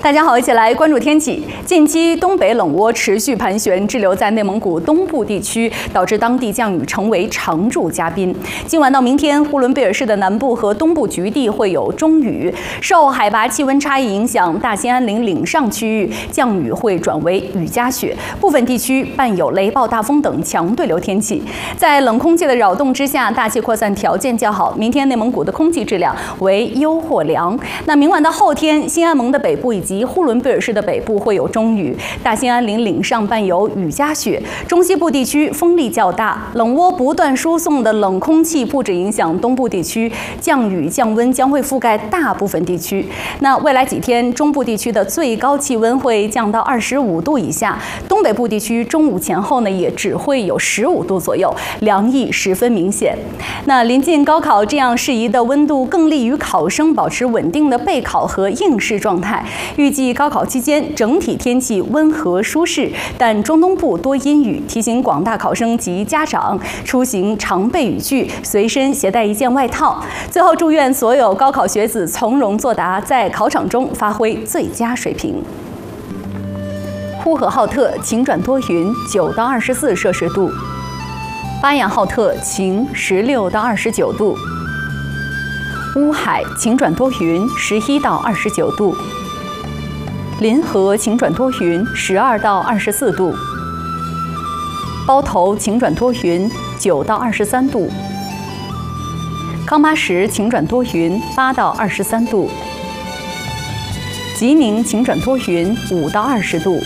大家好，一起来关注天气。近期东北冷涡持续盘旋，滞留在内蒙古东部地区，导致当地降雨成为常驻嘉宾。今晚到明天，呼伦贝尔市的南部和东部局地会有中雨。受海拔气温差异影响，大兴安岭岭上区域降雨会转为雨夹雪，部分地区伴有雷暴大风等强对流天气。在冷空气的扰动之下，大气扩散条件较好。明天内蒙古的空气质量为优或良。那明晚到后天，新安盟的北部以及呼伦贝尔市的北部会有中雨，大兴安岭岭上伴有雨夹雪，中西部地区风力较大。冷涡不断输送的冷空气不止影响东部地区，降雨降温将会覆盖大部分地区。那未来几天，中部地区的最高气温会降到25度以下，东北部地区中午前后呢也只会有15度左右，凉意十分明显。那临近高考，这样适宜的温度更利于考生保持稳定的备考和应试状态。预计高考期间整体天气温和舒适，但中东部多阴雨，提醒广大考生及家长出行常备雨具，随身携带一件外套。最后，祝愿所有高考学子从容作答，在考场中发挥最佳水平。呼和浩特晴转多云，9到24摄氏度；巴彦浩特晴，16到29度；乌海晴转多云，11到29度；临河晴转多云，12到24度；包头晴转多云，9到23度；康巴什晴转多云，8到23度；吉宁晴转多云，5到20度；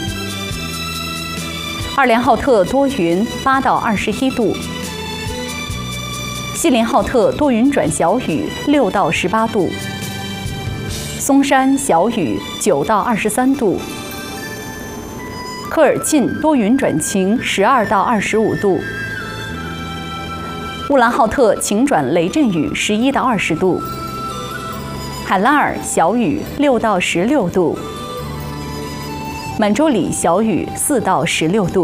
二连浩特多云，8到21度；锡林浩特多云转小雨，6到18度；松山小雨，9到23度；科尔沁多云转晴，12到25度；乌兰浩特晴转雷阵雨，11到20度；海拉尔小雨，6到16度；满洲里小雨，4到16度。